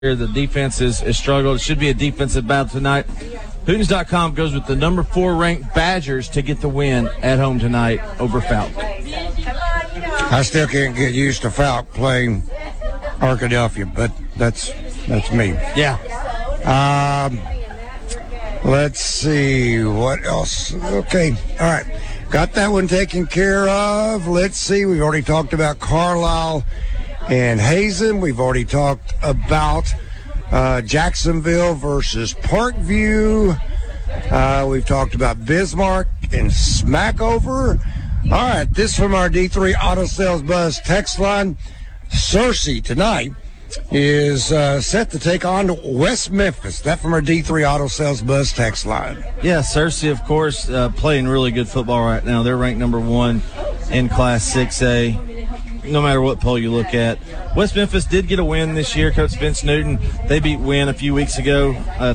The defense is struggled. It should be a defensive battle tonight. Hootens.com goes with the number 4 ranked Badgers to get the win at home tonight over Falk. I still can't get used to Falk playing Arkadelphia, but that's me. Yeah. Let's see what else. Okay, all right. Got that one taken care of. Let's see. We've already talked about Carlisle and Hazen. We've already talked about Jacksonville versus Parkview. We've talked about Bismarck and Smackover. All right, this from our D3 Auto Sales Buzz text line. Searcy tonight is set to take on West Memphis. That from our D3 Auto Sales Buzz text line. Yeah, Searcy, of course, playing really good football right now. They're ranked number 1 in Class 6A, no matter what poll you look at. West Memphis did get a win this year. Coach Vince Newton, they beat Wynn a few weeks ago,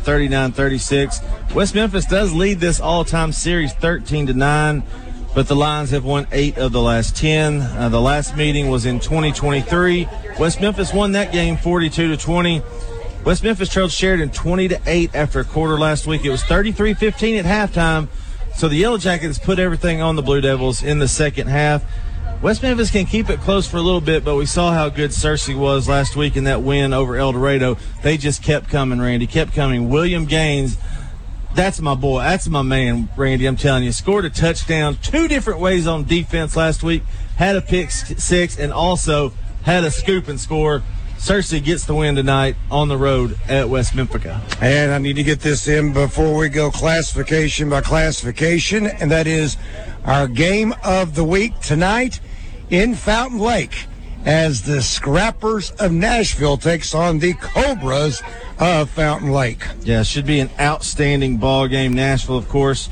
39-36. West Memphis does lead this all-time series 13-9. But the Lions have won 8 of the last 10. The last meeting was in 2023. West Memphis won that game 42-20. West Memphis trailed Sheridan 20-8 after a quarter last week. It was 33-15 at halftime. So the Yellow Jackets put everything on the Blue Devils in the second half. West Memphis can keep it close for a little bit, but we saw how good Searcy was last week in that win over El Dorado. They just kept coming, Randy, kept coming. William Gaines, that's my boy. That's my man, Randy. I'm telling you. Scored a touchdown 2 different ways on defense last week. Had a pick 6 and also had a scoop and score. Searcy gets the win tonight on the road at West Memphis. And I need to get this in before we go classification by classification, and that is our game of the week tonight in Fountain Lake as the Scrappers of Nashville takes on the Cobras of Fountain Lake. Yeah, it should be an outstanding ball game. Nashville, of course,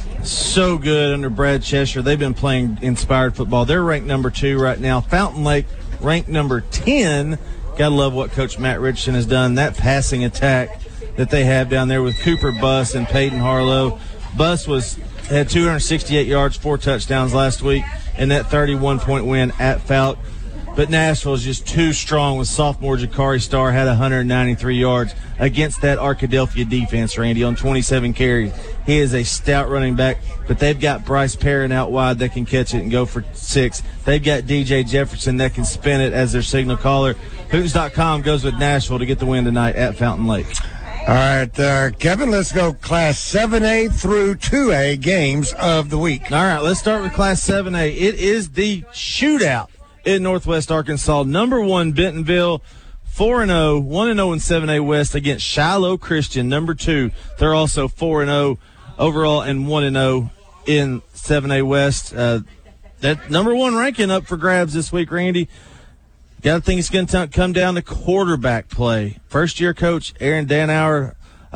so good under Brad Cheshire. They've been playing inspired football. They're ranked number 2 right now. Fountain Lake ranked number 10. Gotta love what Coach Matt Richardson has done. That passing attack that they have down there with Cooper Buss and Peyton Harlow. Buss had 268 yards, 4 touchdowns last week in that 31-point win at Falk. But Nashville is just too strong with sophomore Jakari Starr, had 193 yards against that Arkadelphia defense, Randy, on 27 carries. He is a stout running back, but they've got Bryce Perrin out wide that can catch it and go for 6. They've got DJ Jefferson that can spin it as their signal caller. Hootens.com goes with Nashville to get the win tonight at Fountain Lake. All right, Kevin, let's go Class 7A through 2A games of the week. All right, let's start with Class 7A. It is the shootout in Northwest Arkansas. Number 1, Bentonville, 4-0, 1-0 in 7A West against Shiloh Christian. Number 2, they're also 4-0 overall and 1-0 in 7A West. That number 1 ranking up for grabs this week, Randy. Got to think it's going to come down to quarterback play. First-year coach Aaron Danauer,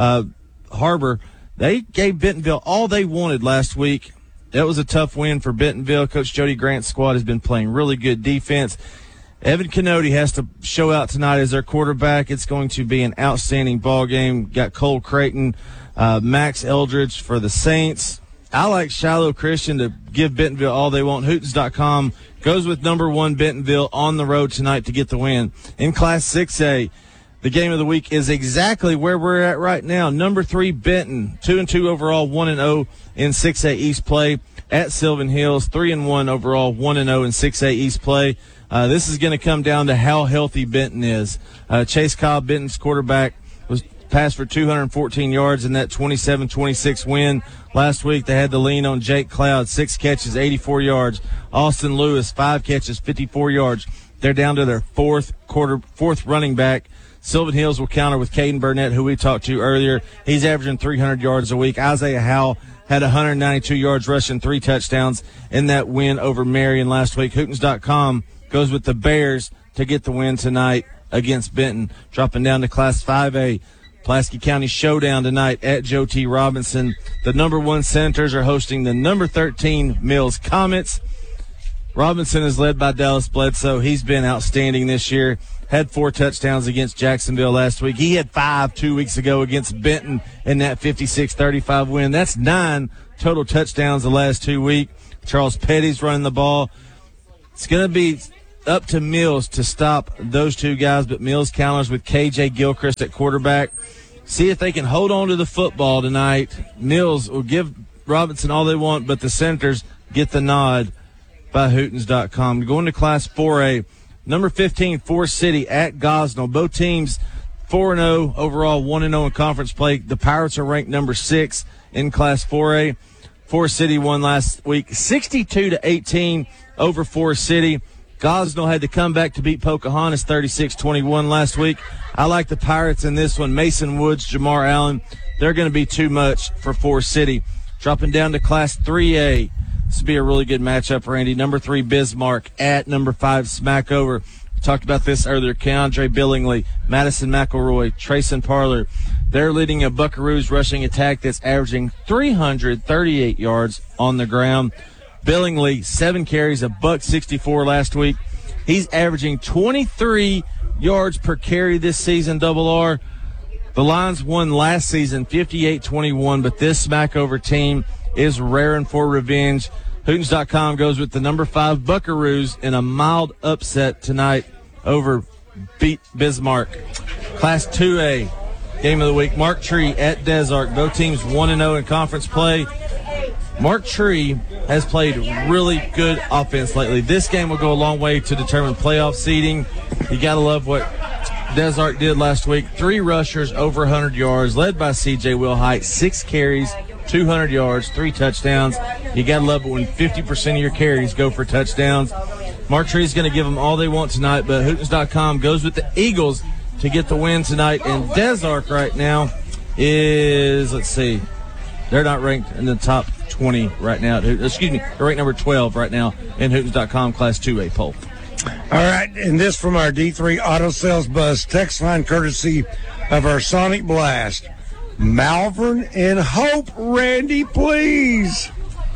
Harbor, they gave Bentonville all they wanted last week. That was a tough win for Bentonville. Coach Jody Grant's squad has been playing really good defense. Evan Canody has to show out tonight as their quarterback. It's going to be an outstanding ball game. Got Cole Creighton, Max Eldridge for the Saints. I like Shiloh Christian to give Bentonville all they want. Hootens.com goes with number 1 Bentonville on the road tonight to get the win. In Class 6A, the game of the week is exactly where we're at right now. Number 3 Benton, 2-2 overall, 1-0 in 6A East play at Sylvan Hills. 3-1 overall, 1-0 in 6A East play. This is going to come down to how healthy Benton is. Chase Cobb, Benton's quarterback, was passed for 214 yards in that 27-26 win. Last week they had to lean on Jake Cloud, 6 catches, 84 yards. Austin Lewis, 5 catches, 54 yards. They're down to their fourth running back. Sylvan Hills will counter with Caden Burnett, who we talked to earlier. He's averaging 300 yards a week. Isaiah Howell had 192 yards rushing, 3 touchdowns in that win over Marion last week. Hootens.com goes with the Bears to get the win tonight against Benton. Dropping down to Class 5A. Pulaski County Showdown tonight at Joe T. Robinson. The number 1 Senators are hosting the number 13 Mills Comets. Robinson is led by Dallas Bledsoe. He's been outstanding this year. Had 4 touchdowns against Jacksonville last week. He had 5 2 weeks ago against Benton in that 56-35 win. That's 9 total touchdowns the last 2 weeks. Charles Petty's running the ball. It's going to be up to Mills to stop those two guys, but Mills counters with KJ Gilchrist at quarterback. See if they can hold on to the football tonight. Mills will give Robinson all they want, but the Senators get the nod by Hootens.com. Going to Class 4A, number 15, Forest City at Gosnell. Both teams 4-0 overall, 1-0 in conference play. The Pirates are ranked number 6 in Class 4A. Forest City won last week 62-18 over Forest City. Gosnell had to come back to beat Pocahontas 36-21 last week. I like the Pirates in this one. Mason Woods, Jamar Allen, they're going to be too much for Forest City. Dropping down to Class 3A. This will be a really good matchup, Randy. Number 3, Bismarck at number 5, Smackover. We talked about this earlier. Keandre Billingsley, Madison McElroy, Trayson Parler. They're leading a Buckaroos rushing attack that's averaging 338 yards on the ground. Billingsley, 7 carries, $164 last week. He's averaging 23 yards per carry this season, Double R. The Lions won last season 58-21, but this Smackover team is raring for revenge. Hootens.com goes with the number 5 Buckaroos in a mild upset tonight over Bismarck. Class 2A, game of the week, Mark Tree at Des Arc. Both teams 1-0 in conference play. Mark Tree has played really good offense lately. This game will go a long way to determine playoff seeding. You got to love what Des Arc did last week. 3 rushers over 100 yards, led by C.J. Wilhite. 6 carries, 200 yards, 3 touchdowns. You got to love it when 50% of your carries go for touchdowns. Mark Tree is going to give them all they want tonight, but Hootens.com goes with the Eagles to get the win tonight. And Des Arc right now is, let's see, they're not ranked in the top 20 right now. Excuse me, they're ranked number 12 right now in Hootens.com Class 2A poll. All right, and this from our D3 Auto Sales Buzz text line courtesy of our Sonic Blast. Malvern and Hope, Randy, please.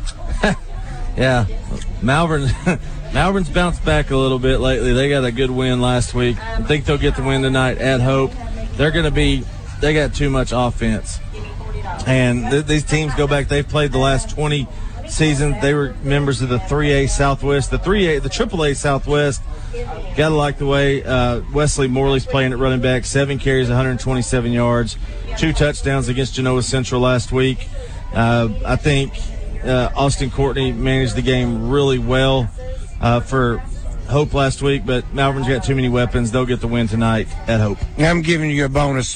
Yeah, Malvern's bounced back a little bit lately. They got a good win last week. I think they'll get the win tonight at Hope. They got too much offense. And these teams go back. They've played the last 20 seasons. They were members of the 3A Southwest. The AAA Southwest. Got to like the way Wesley Morley's playing at running back. 7 carries, 127 yards, 2 touchdowns against Genoa Central last week. I think Austin Courtney managed the game really well for Hope last week, but Malvern's got too many weapons. They'll get the win tonight at Hope. I'm giving you a bonus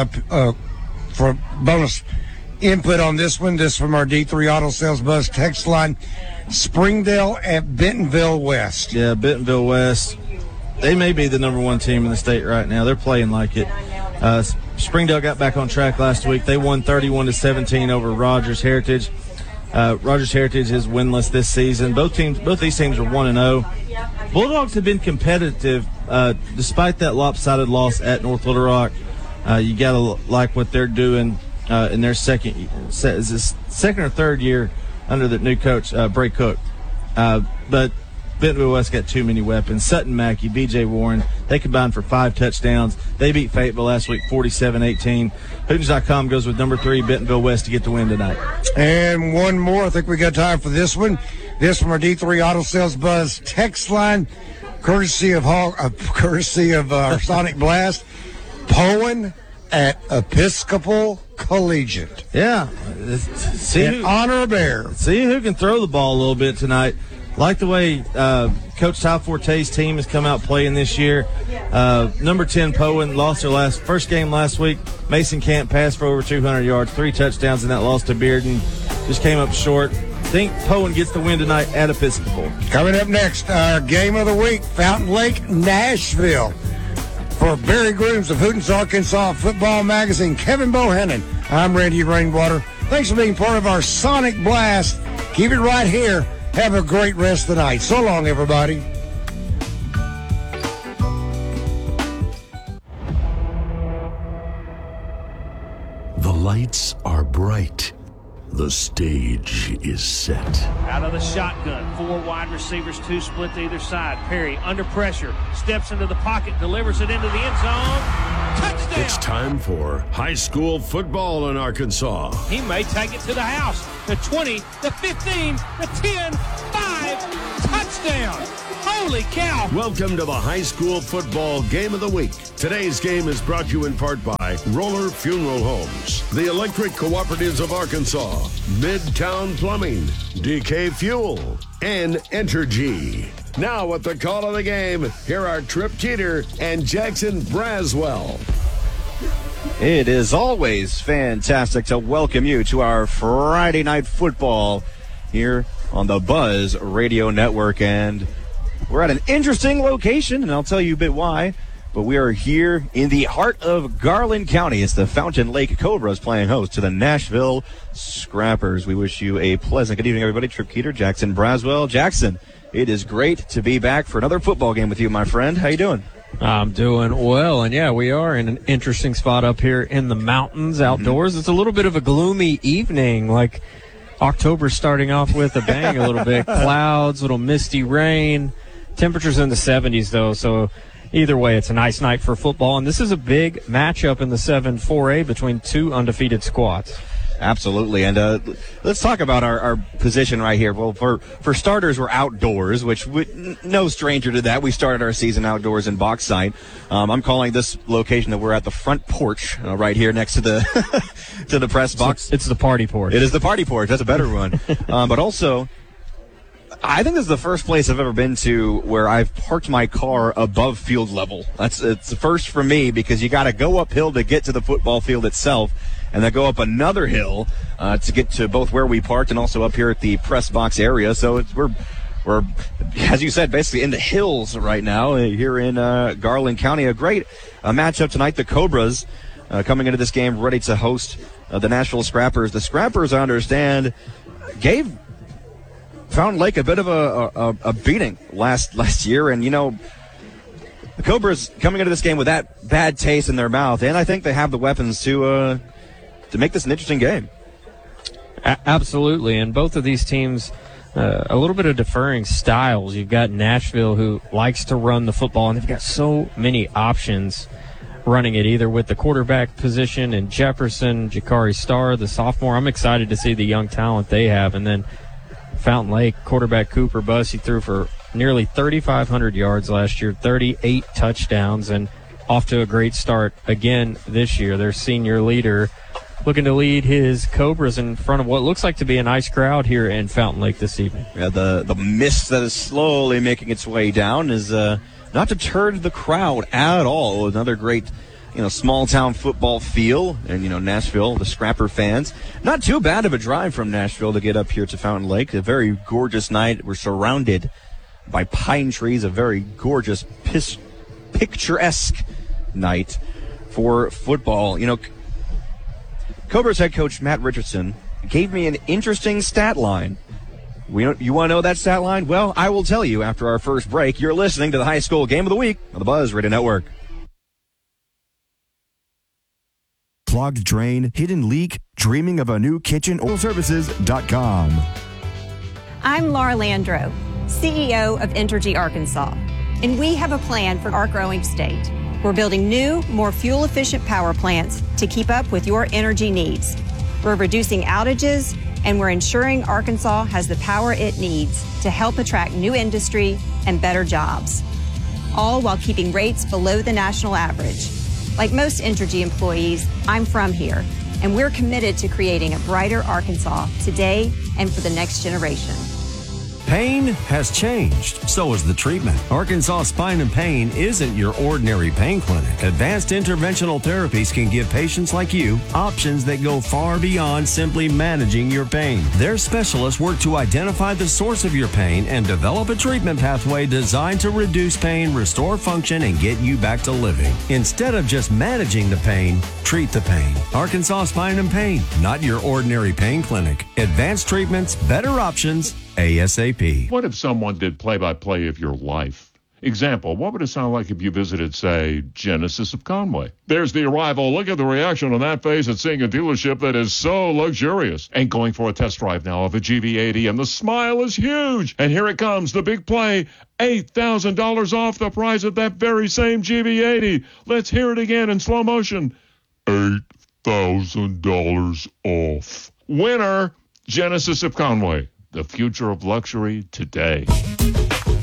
for bonus input on this one. This from our D3 Auto Sales Buzz text line. Springdale at Bentonville West. Yeah, Bentonville West. They may be the number 1 team in the state right now. They're playing like it. Springdale got back on track last week. They won 31-17 over Rogers Heritage. Rogers Heritage is winless this season. Both these teams are 1-0. Bulldogs have been competitive despite that lopsided loss at North Little Rock. You got to like what they're doing in their second or third year under the new coach, Bray Cook. But Bentonville West got too many weapons. Sutton Mackey, B.J. Warren, they combined for 5 touchdowns. They beat Fayetteville last week 47-18. Hootens.com goes with number 3, Bentonville West, to get the win tonight. And one more. I think we got time for this one. This from our D3 Auto Sales Buzz text line, courtesy of our Sonic Blast. Poen at Episcopal Collegiate. Yeah. Honor a bear. See who can throw the ball a little bit tonight. Like the way Coach Ty Forte's team has come out playing this year. Number 10, Poen, lost their first game last week. Mason Camp passed for over 200 yards, 3 touchdowns in that loss to Bearden. Just came up short. I think Poen gets the win tonight at Episcopal. Coming up next, our game of the week, Fountain Lake, Nashville. For Barry Grooms of Hootens, Arkansas Football Magazine, Kevin Bohannon, I'm Randy Rainwater. Thanks for being part of our Sonic Blast. Keep it right here. Have a great rest of the night. So long, everybody. The lights are bright. The stage is set. Out of the shotgun, 4 wide receivers, 2 split to either side. Perry under pressure, steps into the pocket, delivers it into the end zone. Touchdown! It's time for high school football in Arkansas. He may take it to the house. The 20, the 15, the 10, 5, touchdown! Touchdown! Holy cow! Welcome to the High School Football Game of the Week. Today's game is brought to you in part by Roller Funeral Homes, the Electric Cooperatives of Arkansas, Midtown Plumbing, DK Fuel, and Entergy. Now at the call of the game, here are Trip Teeter and Jackson Braswell. It is always fantastic to welcome you to our Friday Night Football here on the Buzz Radio Network. And we're at an interesting location, and I'll tell you a bit why. But we are here in the heart of Garland County. It's the Fountain Lake Cobras playing host to the Nashville Scrappers. We wish you a pleasant good evening, everybody. Trip Keeter, Jackson Braswell. Jackson, it is great to be back for another football game with you, my friend. How you doing? I'm doing well, and yeah, we are in an interesting spot up here in the mountains outdoors. It's a little bit of a gloomy evening, like October starting off with a bang a little bit. Clouds, little misty rain. Temperatures in the 70s, though, so either way, it's a nice night for football, and this is a big matchup in the 7-4A between two undefeated squads. Absolutely, and let's talk about our position right here. Well, for starters, we're outdoors, which no stranger to that. We started our season outdoors in Bauxite. I'm calling this location that we're at the front porch right here next to the to the press box. So it's the party porch. It is the party porch. That's a better one. But also, I think this is the first place I've ever been to where I've parked my car above field level. It's the first for me because you got to go uphill to get to the football field itself, and then go up another hill to get to both where we parked and also up here at the press box area. So we're, as you said, basically in the hills right now here in Garland County. A great matchup tonight. The Cobras coming into this game ready to host the Nashville Scrappers. The Scrappers, I understand, gave Fountain Lake a bit of a beating last year, and the Cobras coming into this game with that bad taste in their mouth, and I think they have the weapons to make this an interesting game. Absolutely, and both of these teams, a little bit of differing styles. You've got Nashville, who likes to run the football, and they've got so many options running it, either with the quarterback position and Jefferson, Jakari Starr, the sophomore. I'm excited to see the young talent they have, and then Fountain Lake quarterback Cooper Buss, he threw for nearly 3,500 yards last year, 38 touchdowns, and off to a great start again this year. Their senior leader looking to lead his Cobras in front of what looks like to be a nice crowd here in Fountain Lake this evening. Yeah, the mist that is slowly making its way down is not deterred the crowd at all. Another great small-town football feel. And, Nashville, the Scrapper fans, not too bad of a drive from Nashville to get up here to Fountain Lake. A very gorgeous night. We're surrounded by pine trees. A very gorgeous, picturesque night for football. Cobras head coach Matt Richardson gave me an interesting stat line. You want to know that stat line? Well, I will tell you after our first break. You're listening to the High School Game of the Week on the Buzz Radio Network. Clogged drain, hidden leak, dreaming of a new kitchen? Oilservices.com. I'm Laura Landro, CEO of Entergy Arkansas, and we have a plan for our growing state. We're building new, more fuel-efficient power plants to keep up with your energy needs. We're reducing outages, and we're ensuring Arkansas has the power it needs to help attract new industry and better jobs, all while keeping rates below the national average. Like most Entergy employees, I'm from here, and we're committed to creating a brighter Arkansas today and for the next generation. Pain has changed. So has the treatment. Arkansas Spine and Pain isn't your ordinary pain clinic. Advanced interventional therapies can give patients like you options that go far beyond simply managing your pain. Their specialists work to identify the source of your pain and develop a treatment pathway designed to reduce pain, restore function, and get you back to living. Instead of just managing the pain, treat the pain. Arkansas Spine and Pain, not your ordinary pain clinic. Advanced treatments, better options, ASAP. What if someone did play-by-play of your life? Example, what would it sound like if you visited, say, Genesis of Conway? There's the arrival. Look at the reaction on that face at seeing a dealership that is so luxurious. And going for a test drive now of a GV80, and the smile is huge. And here it comes, the big play, $8,000 off the price of that very same GV80. Let's hear it again in slow motion. $8,000 off. Winner, Genesis of Conway. The future of luxury today.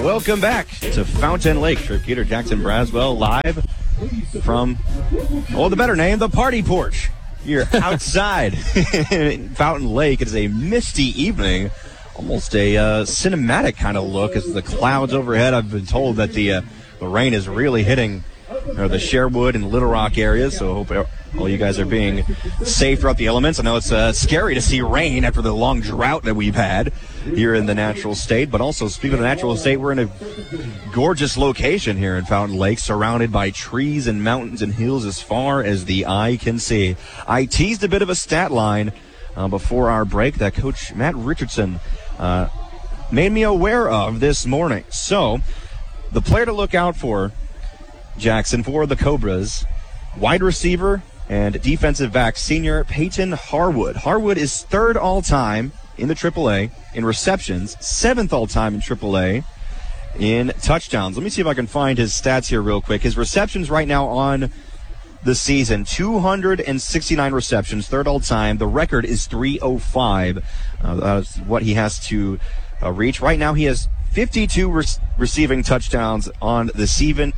Welcome back to Fountain Lake. Trip Peter, Jackson Braswell, live from, the better name, the Party Porch. You're outside in Fountain Lake. It is a misty evening, almost a cinematic kind of look as the clouds overhead. I've been told that the rain is really hitting the Sherwood and Little Rock areas, so I hope all you guys are being safe throughout the elements. I know it's scary to see rain after the long drought that we've had here in the natural state, but also, speaking of the natural state, we're in a gorgeous location here in Fountain Lake, surrounded by trees and mountains and hills as far as the eye can see. I teased a bit of a stat line before our break that Coach Matt Richardson made me aware of this morning. So, the player to look out for, Jackson, for the Cobras, wide receiver and defensive back senior Peyton Harwood. Harwood is 3rd all-time in the AAA in receptions, 7th all-time in AAA in touchdowns. Let me see if I can find his stats here real quick. His receptions right now on the season, 269 receptions, 3rd all-time. The record is 305. That's what he has to reach. Right now he has 52 receiving touchdowns on the season.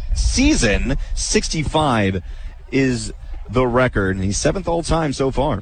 65 is the record, and he's 7th all-time so far.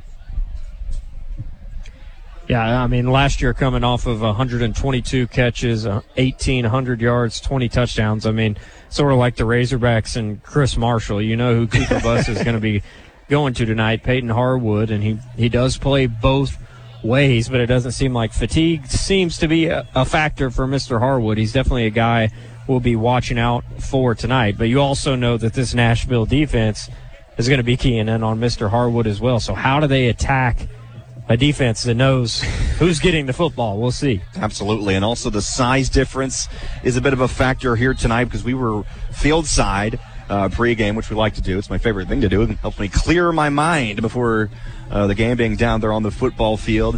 Yeah, I mean, last year coming off of 122 catches, 1,800 yards, 20 touchdowns. I mean, sort of like the Razorbacks and Chris Marshall. You know who Cooper Bus is going to be going to tonight, Peyton Harwood, and he does play both ways, but it doesn't seem like fatigue seems to be a factor for Mr. Harwood. He's definitely a guy we'll be watching out for tonight. But you also know that this Nashville defense is going to be keying in on Mr. Harwood as well. So how do they attack a defense that knows who's getting the football? We'll see. Absolutely. And also the size difference is a bit of a factor here tonight because we were field side pregame, which we like to do. It's my favorite thing to do. It helps me clear my mind before the game being down there on the football field.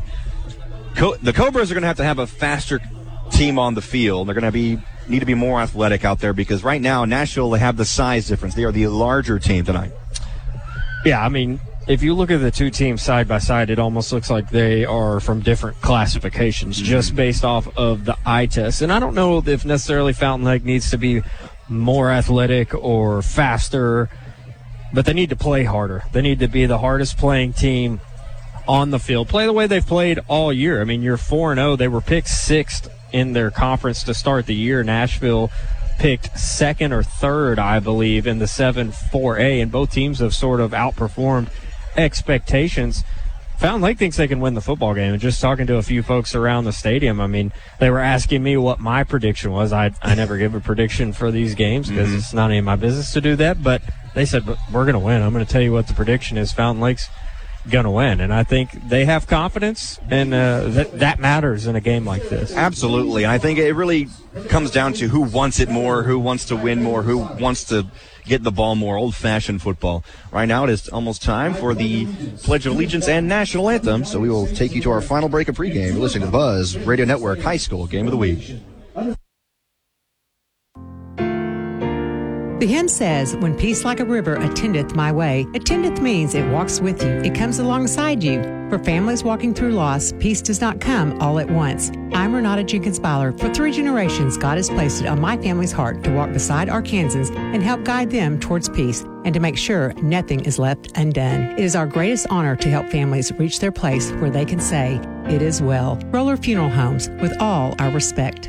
The Cobras are going to have a faster team on the field. They're going to need to be more athletic out there because right now Nashville, they have the size difference. They are the larger team tonight. Yeah, I mean, if you look at the two teams side by side, it almost looks like they are from different classifications just based off of the eye test. And I don't know if necessarily Fountain Lake needs to be more athletic or faster, but they need to play harder. They need to be the hardest playing team on the field. Play the way they've played all year. I mean, you're 4-0. They were picked 6th in their conference to start the year. Nashville picked 2nd or 3rd, I believe, in the 7-4A, and both teams have sort of outperformed expectations. Fountain Lake thinks they can win the football game. And just talking to a few folks around the stadium, I mean, they were asking me what my prediction was. I never give a prediction for these games because it's not any of my business to do that, but they said, but we're going to win. I'm going to tell you what the prediction is. Fountain Lake's going to win, and I think they have confidence, and that matters in a game like this. Absolutely, and I think it really comes down to who wants it more, who wants to win more, who wants to get the ball more. Old-fashioned football. Right now it is almost time for the Pledge of Allegiance and National Anthem, so we will take you to our final break of pregame. You're listening to the Buzz Radio Network High School Game of the Week. The hymn says, when peace like a river attendeth my way. Attendeth means it walks with you. It comes alongside you. For families walking through loss, peace does not come all at once. I'm Renata Jenkins-Byler. For 3 generations, God has placed it on my family's heart to walk beside Arkansans and help guide them towards peace and to make sure nothing is left undone. It is our greatest honor to help families reach their place where they can say, it is well. Roller Funeral Homes, with all our respect.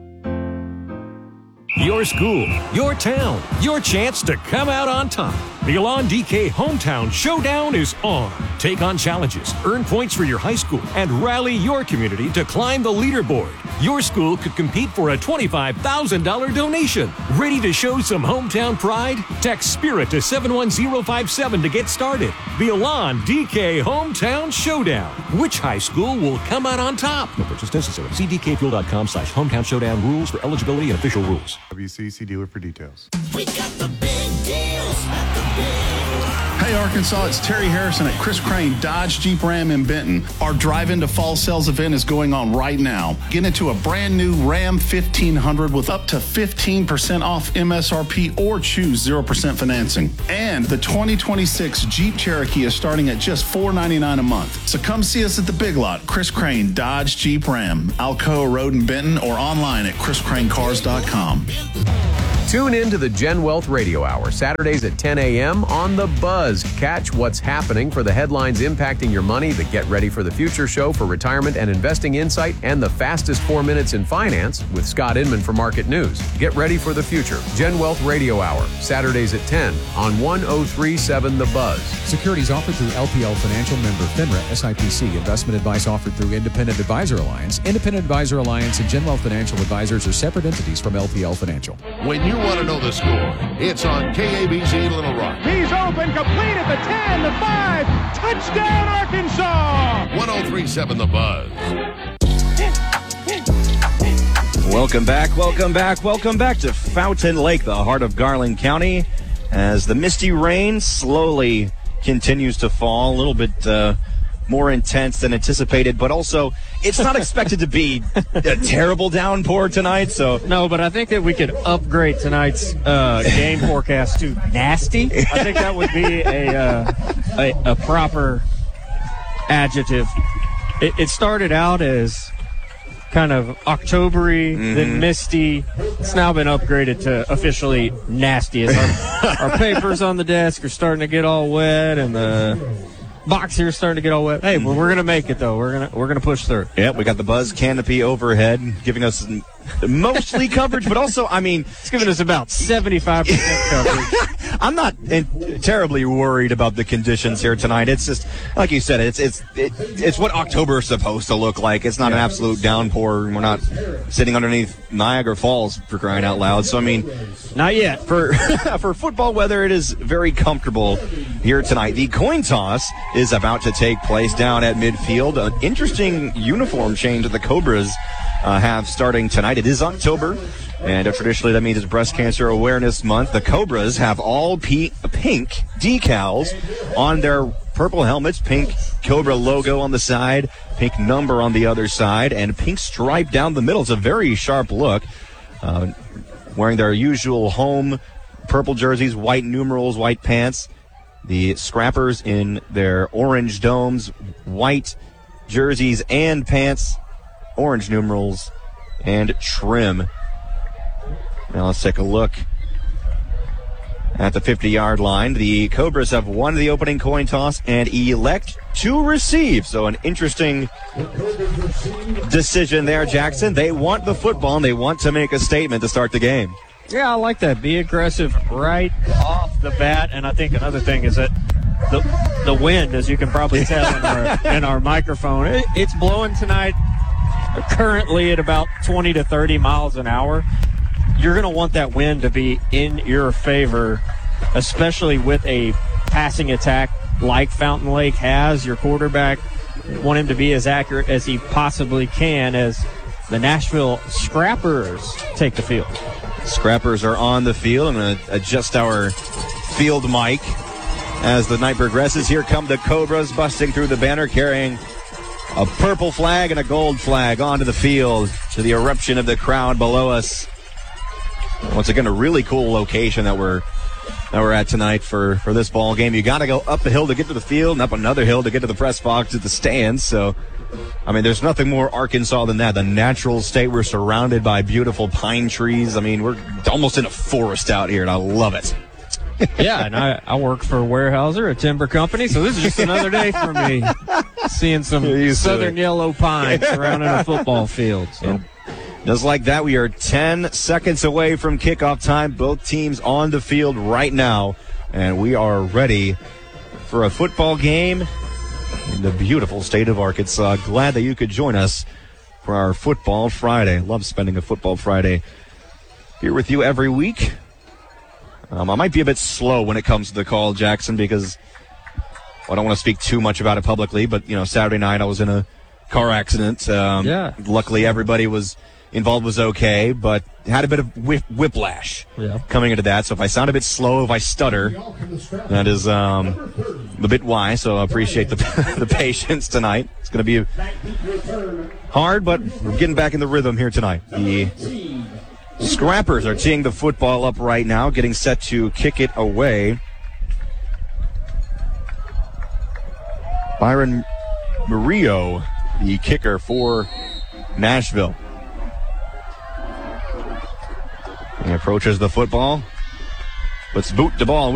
Your school, your town, your chance to come out on top. The Elon DK Hometown Showdown is on. Take on challenges, earn points for your high school, and rally your community to climb the leaderboard. Your school could compete for a $25,000 donation. Ready to show some hometown pride? Text SPIRIT to 71057 to get started. The Elon DK Hometown Showdown. Which high school will come out on top? No purchase necessary. See dkfuel.com/hometown showdown rules for eligibility and official rules. WCC dealer for details. We got the big deals at the big. Hey, Arkansas Arkansas. It's Terry Harrison at Chris Crane Dodge Jeep Ram in Benton. Our Drive Into Fall Sales event is going on right now. Get into a brand new Ram 1500 with up to 15% off MSRP or choose 0% financing. And the 2026 Jeep Cherokee is starting at just $499 a month. So come see us at the Big Lot, Chris Crane Dodge Jeep Ram, Alcoa Road in Benton, or online at chriscranecars.com. Tune in to the Gen Wealth Radio Hour, Saturdays at 10 a.m. on The Buzz. Catch what's happening for the headlines impacting your money, the Get Ready for the Future show for retirement and investing insight, and the fastest 4 minutes in finance with Scott Inman for Market News. Get ready for the future. Gen Wealth Radio Hour, Saturdays at 10 on 103.7 The Buzz. Securities offered through LPL Financial, member FINRA, SIPC. Investment advice offered through Independent Advisor Alliance. Independent Advisor Alliance and Gen Wealth Financial Advisors are separate entities from LPL Financial. When you want to know the score, it's on KABC Little Rock. He's open, complete at the 10, the 5, touchdown Arkansas! 103.7 The Buzz. Welcome back to Fountain Lake, the heart of Garland County, as the misty rain slowly continues to fall, a little bit more intense than anticipated, but also it's not expected to be a terrible downpour tonight. So no, but I think that we could upgrade tonight's game forecast to nasty. I think that would be a proper adjective. It started out as kind of October-y, then misty. It's now been upgraded to officially nasty as our papers on the desk are starting to get all wet and the box here is starting to get all wet. Hey, well, we're gonna make it though. We're gonna push through. Yeah, we got the Buzz canopy overhead, giving us mostly coverage, but also, I mean, it's giving us about 75% coverage. I'm not terribly worried about the conditions here tonight. It's just, like you said, it's what October is supposed to look like. It's not an absolute downpour. We're not sitting underneath Niagara Falls, for crying out loud. So, I mean, not yet. For football weather, it is very comfortable here tonight. The coin toss is about to take place down at midfield. An interesting uniform change that the Cobras have starting tonight. It is October, and traditionally that means it's Breast Cancer Awareness Month. The Cobras have all pink decals on their purple helmets, pink Cobra logo on the side, pink number on the other side, and pink stripe down the middle. It's a very sharp look. Wearing their usual home purple jerseys, white numerals, white pants. The Scrappers in their orange domes, white jerseys and pants, orange numerals, and trim. Now let's take a look at the 50-yard line. The Cobras have won the opening coin toss and elect to receive. So an interesting decision there, Jackson. They want the football, and they want to make a statement to start the game. Yeah, I like that. Be aggressive right off the bat. And I think another thing is that the wind, as you can probably tell in our microphone, it's blowing tonight currently at about 20 to 30 miles an hour. You're going to want that wind to be in your favor, especially with a passing attack like Fountain Lake has. Your quarterback, want him to be as accurate as he possibly can as the Nashville Scrappers take the field. Scrappers are on the field. I'm going to adjust our field mic as the night progresses. Here come the Cobras busting through the banner, carrying a purple flag and a gold flag onto the field to the eruption of the crowd below us. Once again, a really cool location that we're at tonight for this ball game. You got to go up a hill to get to the field and up another hill to get to the press box at the stands. So, I mean, there's nothing more Arkansas than that. The natural state. We're surrounded by beautiful pine trees. I mean, we're almost in a forest out here, and I love it. Yeah, and I work for Weyerhaeuser, a timber company, so this is just another day for me seeing some southern yellow pine surrounding a football field. So. Yeah. Just like that, we are 10 seconds away from kickoff time. Both teams on the field right now, and we are ready for a football game in the beautiful state of Arkansas. Glad that you could join us for our Football Friday. Love spending a Football Friday here with you every week. I might be a bit slow when it comes to the call, Jackson, because I don't want to speak too much about it publicly, but, Saturday night I was in a car accident. Luckily, everybody involved was okay, but had a bit of whiplash coming into that. So if I sound a bit slow, if I stutter, that is a bit wise, so I appreciate the patience tonight. It's going to be hard, but we're getting back in the rhythm here tonight. The Scrappers are teeing the football up right now, getting set to kick it away. Byron Murillo, the kicker for Nashville. He approaches the football. Let's boot the ball.